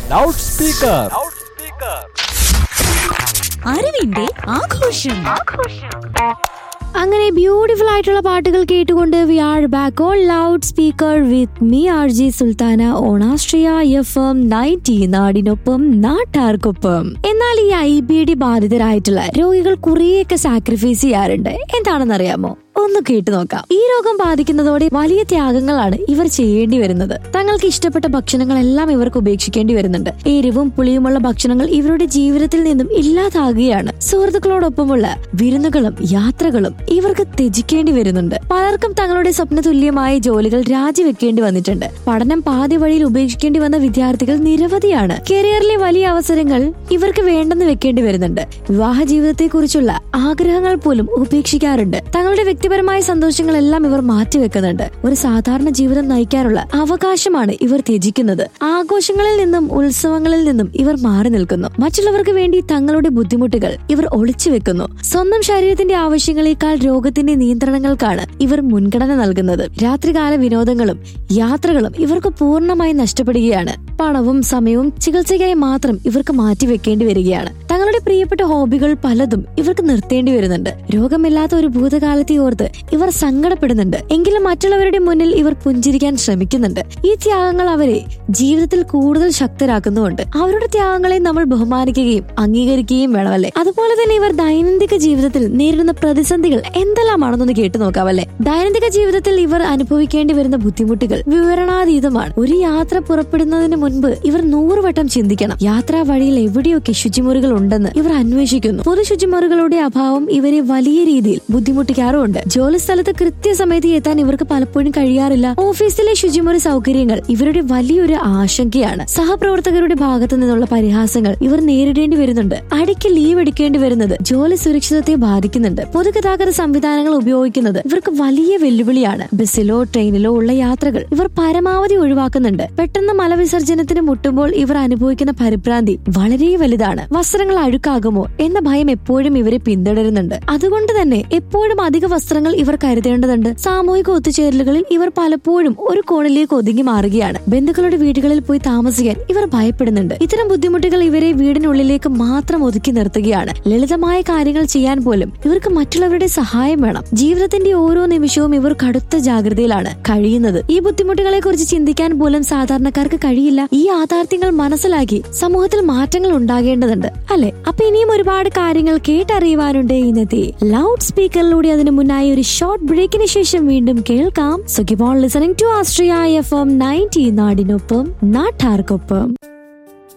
Loud speaker. അറിവിന്റെ ആഘോഷം. അങ്ങനെ ബ്യൂട്ടിഫുൾ ആയിട്ടുള്ള പാട്ടുകൾ കേട്ടുകൊണ്ട് V are back on loud speaker with me RJ Sultana on Austria FM 90 നാടിനൊപ്പം നാട്ടാർക്കൊപ്പം. എന്നാൽ ഈ IBD ബാധിതരായിട്ടുള്ള രോഗികൾ കുറേയൊക്കെ സാക്രിഫൈസ് ചെയ്യാറുണ്ട്. എന്താണെന്നറിയാമോ? ഒന്ന് കേട്ടു നോക്കാം. ഈ രോഗം ബാധിക്കുന്നതോടെ വലിയ ത്യാഗങ്ങളാണ് ഇവർ ചെയ്യേണ്ടി വരുന്നത്. തങ്ങൾക്ക് ഇഷ്ടപ്പെട്ട ഭക്ഷണങ്ങളെല്ലാം ഇവർക്ക് ഉപേക്ഷിക്കേണ്ടി വരുന്നുണ്ട്. എരിവും പുളിയുമുള്ള ഭക്ഷണങ്ങൾ ഇവരുടെ ജീവിതത്തിൽ നിന്നും ഇല്ലാതാകുകയാണ്. സുഹൃത്തുക്കളോടൊപ്പമുള്ള വിരുന്നുകളും യാത്രകളും ഇവർക്ക് ത്യജിക്കേണ്ടി വരുന്നുണ്ട്. പലർക്കും തങ്ങളുടെ സ്വപ്ന തുല്യമായ ജോലികൾ രാജിവെക്കേണ്ടി വന്നിട്ടുണ്ട്. പഠനം പാതി വഴിയിൽ ഉപേക്ഷിക്കേണ്ടി വന്ന വിദ്യാർത്ഥികൾ നിരവധിയാണ്. കരിയറിലെ വലിയ അവസരങ്ങൾ ഇവർക്ക് വേണ്ടെന്ന് വെക്കേണ്ടി വരുന്നുണ്ട്. വിവാഹ ജീവിതത്തെ കുറിച്ചുള്ള ആഗ്രഹങ്ങൾ പോലും ഉപേക്ഷിക്കാറുണ്ട്. തങ്ങളുടെ വ്യക്തിപരമായ സന്തോഷങ്ങളെല്ലാം ഇവർ മാറ്റിവെക്കുന്നുണ്ട്. ഒരു സാധാരണ ജീവിതം നയിക്കാനുള്ള അവകാശമാണ് ഇവർ ത്യജിക്കുന്നത്. ആഘോഷങ്ങളിൽ നിന്നും ഉത്സവങ്ങളിൽ നിന്നും ഇവർ മാറി നിൽക്കുന്നു. മറ്റുള്ളവർക്ക് വേണ്ടി തങ്ങളുടെ ബുദ്ധിമുട്ടുകൾ ഇവർ ഒളിച്ചു വെക്കുന്നു. സ്വന്തം ശരീരത്തിന്റെ ആവശ്യങ്ങളെക്കാൾ രോഗത്തിന്റെ നിയന്ത്രണങ്ങൾക്കാണ് ഇവർ മുൻഗണന നൽകുന്നത്. രാത്രികാല വിനോദങ്ങളും യാത്രകളും ഇവർക്ക് പൂർണ്ണമായി നഷ്ടപ്പെടുകയാണ്. പണവും സമയവും ചികിത്സയ്ക്കായി മാത്രം ഇവർക്ക് മാറ്റിവെക്കേണ്ടി വരികയാണ്. തങ്ങളുടെ പ്രിയപ്പെട്ട ഹോബികൾ പലതും ഇവർക്ക് നിർത്തേണ്ടി വരുന്നുണ്ട്. രോഗമില്ലാത്ത ഒരു ഭൂതകാലത്തെ ഓർത്ത് ഇവർ സങ്കടപ്പെടുന്നുണ്ട്. എങ്കിലും മറ്റുള്ളവരുടെ മുന്നിൽ ഇവർ പുഞ്ചിരിക്കാൻ ശ്രമിക്കുന്നുണ്ട്. ഈ ത്യാഗങ്ങൾ അവരെ ജീവിതത്തിൽ കൂടുതൽ ശക്തരാക്കുന്നുണ്ട്. അവരുടെ ത്യാഗങ്ങളെ നമ്മൾ ബഹുമാനിക്കുകയും അംഗീകരിക്കുകയും വേണമല്ലേ? അതുപോലെ തന്നെ ഇവർ ദൈനംദിന ജീവിതത്തിൽ നേരിടുന്ന പ്രതിസന്ധികൾ എന്തെല്ലാമാണെന്നൊന്ന് കേട്ടു നോക്കാമല്ലേ? ദൈനംദിന ജീവിതത്തിൽ ഇവർ അനുഭവിക്കേണ്ടി വരുന്ന ബുദ്ധിമുട്ടുകൾ വിവരണാതീതമാണ്. ഒരു യാത്ര പുറപ്പെടുന്നതിന് മുൻപ് ഇവർ 100 വട്ടം ചിന്തിക്കണം. യാത്രാ വഴിയിൽ എവിടെയൊക്കെ ശുചിമുറികൾ ഉണ്ടെന്ന് ഇവർ അന്വേഷിക്കുന്നു. പൊതു ശുചിമുറികളുടെ അഭാവം ഇവരെ വലിയ രീതിയിൽ ബുദ്ധിമുട്ടിക്കാറുമുണ്ട്. ജോലി സ്ഥലത്ത് കൃത്യസമയത്ത് എത്താൻ ഇവർക്ക് പലപ്പോഴും കഴിയാറില്ല. ഓഫീസിലെ ശുചിമുറി സൗകര്യങ്ങൾ ഇവരുടെ വലിയൊരു ആശങ്കയാണ്. സഹപ്രവർത്തകരുടെ ഭാഗത്തു നിന്നുള്ള പരിഹാസങ്ങൾ ഇവർ നേരിടേണ്ടി വരുന്നുണ്ട്. അടിക്ക് ലീവ് എടുക്കേണ്ടി വരുന്നത് ജോലി സുരക്ഷിതത്തെ ബാധിക്കുന്നുണ്ട്. പൊതുഗതാഗത സംവിധാനങ്ങൾ ഉപയോഗിക്കുന്നത് ഇവർക്ക് വലിയ വെല്ലുവിളിയാണ്. ബസ്സിലോ ട്രെയിനിലോ ഉള്ള യാത്രകൾ ഇവർ പരമാവധി ഒഴിവാക്കുന്നുണ്ട്. പെട്ടെന്ന് മലവിസർജനത്തിന് മുട്ടുമ്പോൾ ഇവർ അനുഭവിക്കുന്ന പരിഭ്രാന്തി വളരെ വലുതാണ്. വസ്ത്രങ്ങൾ അഴുക്കാകുമോ എന്ന ഭയം എപ്പോഴും ഇവരെ പിന്തുടരുന്നുണ്ട്. അതുകൊണ്ട് തന്നെ എപ്പോഴും അധിക വസ്ത്രങ്ങൾ ഇവർ കരുതേണ്ടതുണ്ട്. സാമൂഹിക ഒത്തുചേരലുകളിൽ ഇവർ പലപ്പോഴും ഒരു കോണിലേക്ക് ഒതുങ്ങി മാറുകയാണ്. ബന്ധുക്കളുടെ വീടുകളിൽ പോയി താമസിക്കാൻ ഇവർ ഭയപ്പെടുന്നുണ്ട്. ഇത്തരം ബുദ്ധിമുട്ടുകൾ ഇവരെ വീടിനുള്ളിലേക്ക് മാത്രം ഒതുക്കി നിർത്തുകയാണ്. ലളിതമായ കാര്യങ്ങൾ ചെയ്യാൻ പോലും ഇവർക്ക് മറ്റുള്ളവരുടെ സഹായം വേണം. ജീവിതത്തിന്റെ ഓരോ നിമിഷവും ഇവർ കടുത്ത ജാഗ്രതയിലാണ് കഴിയുന്നത്. ഈ ബുദ്ധിമുട്ടുകളെ കുറിച്ച് ചിന്തിക്കാൻ പോലും സാധാരണക്കാർക്ക് കഴിയില്ല. ഈ യാഥാർത്ഥ്യങ്ങൾ മനസ്സിലാക്കി സമൂഹത്തിൽ മാറ്റങ്ങൾ ഉണ്ടാകേണ്ടതുണ്ട്, അല്ലെ? അപ്പൊ ഇനിയും ഒരുപാട് കാര്യങ്ങൾ കേട്ടറിയുവാനുണ്ട് ഇന്നത്തെ ലൗഡ് സ്പീക്കറിലൂടെ. അതിനു മുന്നായി ഒരു ഷോർട്ട് ബ്രേക്കിന് ശേഷം വീണ്ടും കേൾക്കാം. So keep on listening to Austria FM 90 നാടിനൊപ്പം നാട്ടാർക്കൊപ്പം.